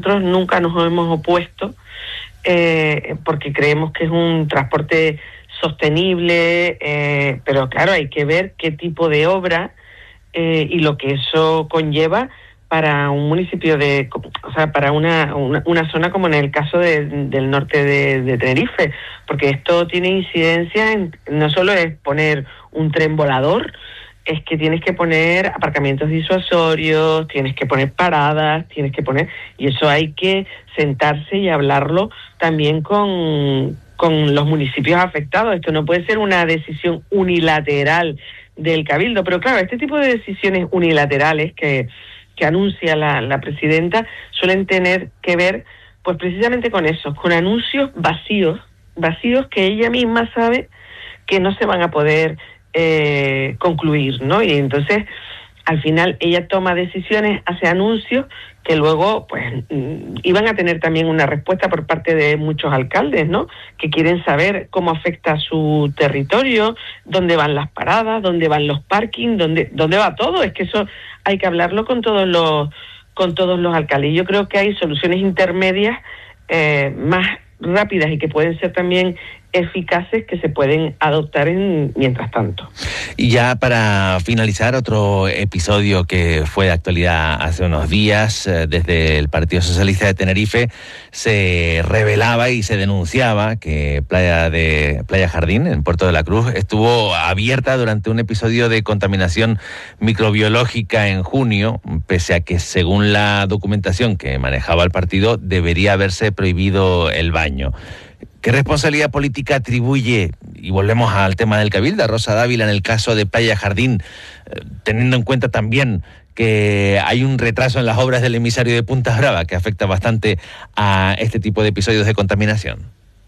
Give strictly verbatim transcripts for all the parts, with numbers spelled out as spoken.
nosotros nunca nos hemos opuesto, eh, porque creemos que es un transporte sostenible, eh, pero claro, hay que ver qué tipo de obra eh, y lo que eso conlleva para un municipio de, o sea, para una, una, una zona como en el caso de, del norte de, de Tenerife, porque esto tiene incidencia en, no solo es poner un tren volador, es que tienes que poner aparcamientos disuasorios, tienes que poner paradas, tienes que poner, y eso hay que sentarse y hablarlo también con, con los municipios afectados. Esto no puede ser una decisión unilateral del Cabildo, pero claro, este tipo de decisiones unilaterales que que anuncia la, la presidenta suelen tener que ver pues precisamente con eso, con anuncios vacíos, vacíos que ella misma sabe que no se van a poder eh, concluir, ¿no? Y entonces al final ella toma decisiones, hace anuncios que luego pues iban a tener también una respuesta por parte de muchos alcaldes, ¿no? Que quieren saber cómo afecta su territorio, dónde van las paradas, dónde van los parkings, dónde dónde va todo. Es que eso hay que hablarlo con todos los con todos los alcaldes. Yo creo que hay soluciones intermedias eh, más rápidas y que pueden ser también eficaces que se pueden adoptar en mientras tanto. Y ya para finalizar, otro episodio que fue de actualidad hace unos días, eh, desde el Partido Socialista de Tenerife se revelaba y se denunciaba que Playa de Playa Jardín, en Puerto de la Cruz, estuvo abierta durante un episodio de contaminación microbiológica en junio, pese a que según la documentación que manejaba el partido debería haberse prohibido el baño. ¿Qué responsabilidad política atribuye, y volvemos al tema del Cabildo, a Rosa Dávila en el caso de Playa Jardín, eh, teniendo en cuenta también que hay un retraso en las obras del emisario de Punta Brava que afecta bastante a este tipo de episodios de contaminación?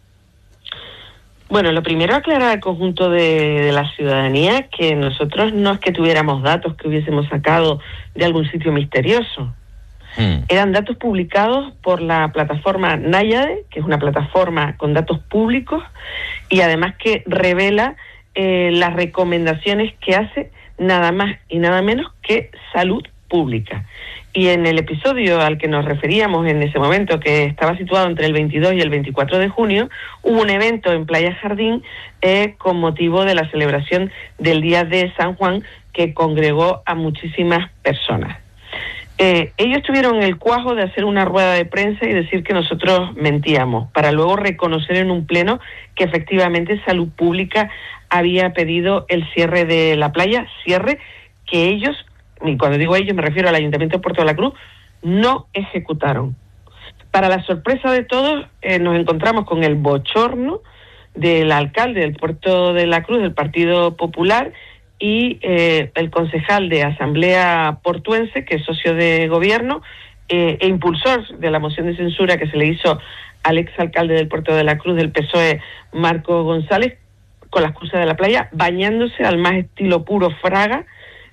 Bueno, lo primero aclarar al conjunto de, de la ciudadanía que nosotros no es que tuviéramos datos que hubiésemos sacado de algún sitio misterioso. Hmm. Eran datos publicados por la plataforma Náyade, que es una plataforma con datos públicos y además que revela eh, las recomendaciones que hace nada más y nada menos que Salud Pública. Y en el episodio al que nos referíamos en ese momento, que estaba situado entre el veintidós y el veinticuatro de junio, hubo un evento en Playa Jardín eh, con motivo de la celebración del Día de San Juan que congregó a muchísimas personas. Eh, ellos tuvieron el cuajo de hacer una rueda de prensa y decir que nosotros mentíamos, para luego reconocer en un pleno que efectivamente Salud Pública había pedido el cierre de la playa, cierre que ellos, y cuando digo ellos me refiero al Ayuntamiento de Puerto de la Cruz, no ejecutaron. Para la sorpresa de todos, eh, nos encontramos con el bochorno del alcalde del Puerto de la Cruz, del Partido Popular, y eh, el concejal de Asamblea Portuense, que es socio de gobierno, eh, e impulsor de la moción de censura que se le hizo al exalcalde del Puerto de la Cruz del P S O E, Marco González, con la excusa de la playa, bañándose al más estilo puro Fraga,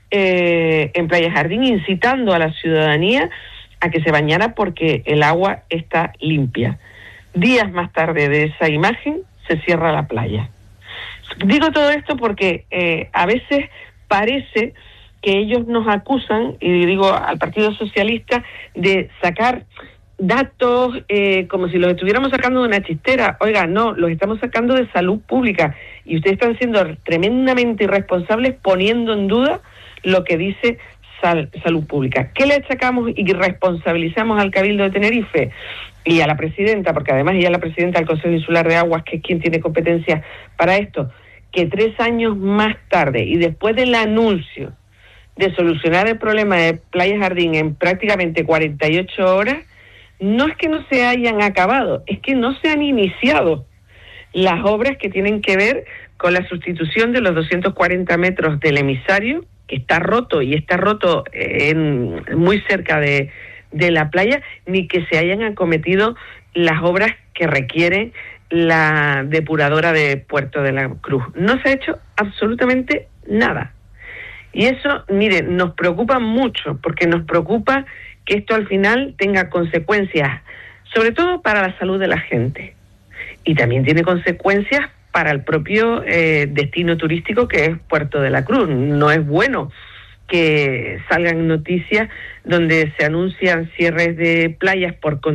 eh, en Playa Jardín, incitando a la ciudadanía a que se bañara porque el agua está limpia. Días más tarde de esa imagen, se cierra la playa. Digo todo esto porque eh, a veces parece que ellos nos acusan, y digo al Partido Socialista, de sacar datos eh, como si los estuviéramos sacando de una chistera. Oiga, no, los estamos sacando de Salud Pública y ustedes están siendo tremendamente irresponsables poniendo en duda lo que dice sal, Salud Pública. ¿Qué le achacamos y responsabilizamos al Cabildo de Tenerife y a la presidenta, porque además ella es la presidenta del Consejo Insular de Aguas, que es quien tiene competencia para esto, que tres años más tarde y después del anuncio de solucionar el problema de Playa Jardín en prácticamente cuarenta y ocho horas, no es que no se hayan acabado, es que no se han iniciado las obras que tienen que ver con la sustitución de los doscientos cuarenta metros del emisario, que está roto y está roto en, muy cerca de de la playa, ni que se hayan acometido las obras que requiere la depuradora de Puerto de la Cruz. No se ha hecho absolutamente nada. Y eso, mire, nos preocupa mucho, porque nos preocupa que esto al final tenga consecuencias, sobre todo para la salud de la gente. Y también tiene consecuencias para el propio eh, destino turístico que es Puerto de la Cruz. No es bueno que salgan noticias donde se anuncian cierres de playas por